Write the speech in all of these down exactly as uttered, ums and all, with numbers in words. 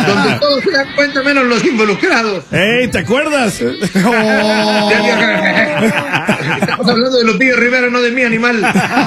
donde todos se dan cuenta menos los involucrados. ¡Ey, ¿te acuerdas? Oh. Estamos hablando de Lupillo Rivera, no de mi animal.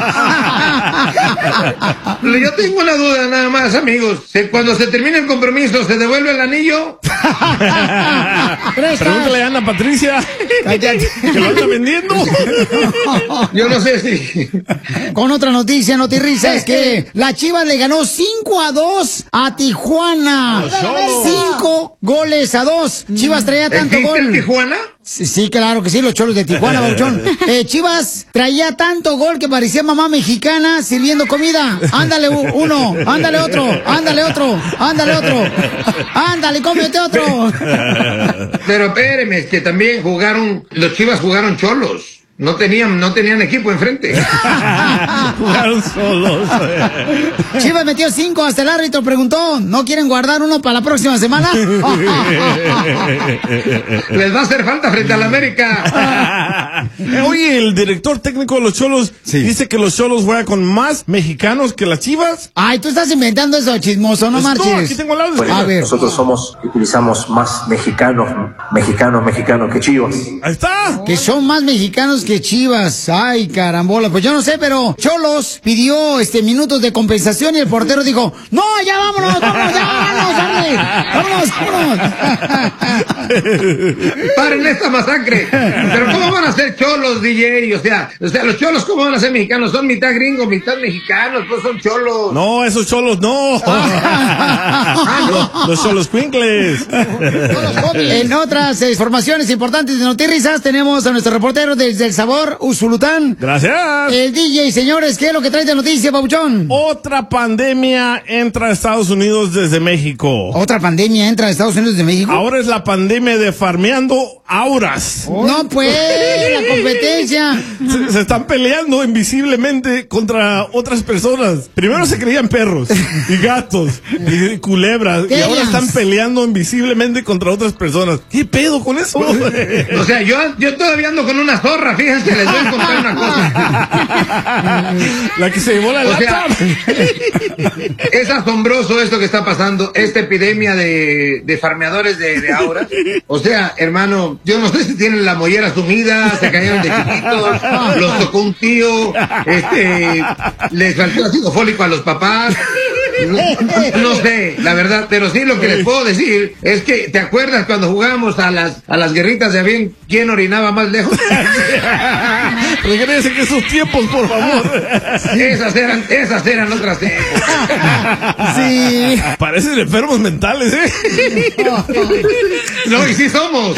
Yo tengo una duda nada más, amigos. Cuando se termina el compromiso, ¿se devuelve el anillo? Pregúntale a Ana Patricia. ¿Que lo anda vendiendo? Yo no sé si... Con otra noticia, notirrisa, es que la Chivas le ganó cinco a dos a Tijuana. cinco goles a dos. Chivas traía tanto gol. ¿En Tijuana? Sí, sí, claro que sí, los Cholos de Tijuana, Bauchón. Eh, Chivas traía tanto gol que parecía mamá mexicana sirviendo comida. Ándale uno, ándale otro, ándale otro, ándale otro. Ándale, cómete otro. Pero espéreme, es que también jugaron, los Chivas jugaron cholos. No tenían, no tenían equipo enfrente. Jugaron solos. Chivas metió cinco, hasta el árbitro preguntó, ¿no quieren guardar uno para la próxima semana? Les va a hacer falta frente a la América. Oye, el director técnico de los Cholos sí. dice que los Cholos juegan con más mexicanos que las Chivas. Ay, tú estás inventando eso, chismoso, no marches. No, aquí tengo la bueno, a ver. Nosotros somos, utilizamos más mexicanos, mexicanos, mexicanos que Chivas. Ahí está. Que son más mexicanos que Chivas. Ay, carambola, pues yo no sé, pero Cholos pidió este minutos de compensación y el portero dijo, no, ya vámonos, vámonos, ya vámonos, vámonos, vámonos. Paren esta masacre. Pero ¿cómo van a ser Cholos, D J? O sea, o sea, los Cholos, ¿cómo van a ser mexicanos? Son mitad gringos, mitad mexicanos, pues son Cholos. No, esos Cholos no. Ah, no. Los Cholos Quincles. En otras informaciones importantes de Notirrisas tenemos a nuestro reportero desde El Sabor, Usulután. Gracias. El D J, señores, ¿qué es lo que trae de noticia, Pabuchón? Otra pandemia entra a Estados Unidos desde México. ¿Otra pandemia entra a Estados Unidos desde México? Ahora es la pandemia de farmeando auras. Oh. No, pues, la competencia. Se, se están peleando invisiblemente contra otras personas. Primero se creían perros y gatos y culebras. Y ahora están peleando invisiblemente contra otras personas. ¿Qué pedo con eso? O sea, yo, yo todavía ando con una zorra, fíjense, les voy a contar una cosa. La que se llevó la o lata. Sea, es asombroso esto que está pasando, esta epidemia de, de farmeadores de, de auras. O sea, hermano, yo no sé si tienen la mollera sumida, se cayeron de chiquitos, los tocó un tío, este, les faltó ácido fólico a los papás. No, no sé, la verdad, pero sí lo que les puedo decir es que, ¿te acuerdas cuando jugábamos a las a las guerritas de a bien quién orinaba más lejos? Regresen que esos tiempos, por favor. Esas eran, esas eran otras épocas. Sí. Parecen enfermos mentales, ¿eh? No, y sí somos.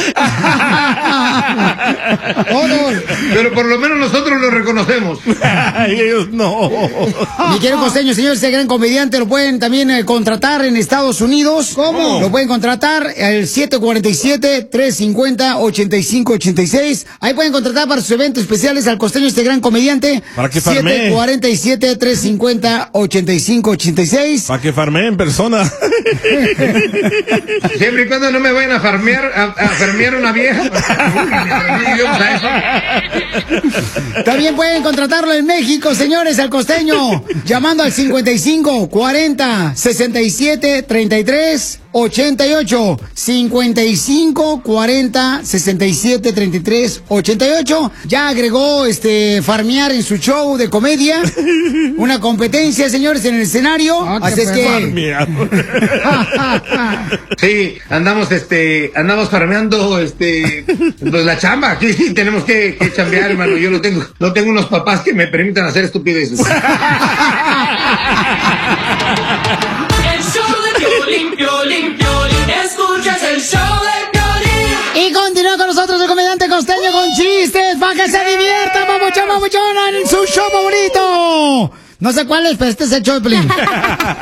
Pero por lo menos nosotros lo reconocemos. Y ellos no. Mi querido costeño, señor, ese gran comediante lo pueden también eh, contratar en Estados Unidos. ¿Cómo? Lo pueden contratar al siete cuatro siete, tres cinco cero, ocho cinco ocho seis. Ahí pueden contratar para sus eventos especiales al costeño, este gran comediante. Para que farmee. siete cuatro siete, tres cinco cero, ocho cinco ocho seis. Para que farmee en persona. Siempre y cuando no me vayan a farmear, a, a farmear una vieja. También pueden contratarlo en México, señores, al costeño, llamando al cincuenta y cinco, cuarenta, sesenta y siete, treinta y tres, ochenta y ocho. cincuenta y cinco, cuarenta, sesenta y siete, treinta y tres, ochenta y ocho. Ya agregó este farmear en su show de comedia. Una competencia, señores, en el escenario. Ah, así es que farmear. Sí, andamos este, andamos farmeando este pues la chamba. Aquí sí tenemos que, que chambear, hermano. Yo no tengo, no tengo unos papás que me permitan hacer estupideces. El show de Piolín, Piolín, Piolín. Escuchas el show de Piolín. Y continúa con nosotros el comediante costeño con chistes para que se diviertan, papuchón, papuchón, en su show favorito. No sé cuál es, pero este es el show de Piolín.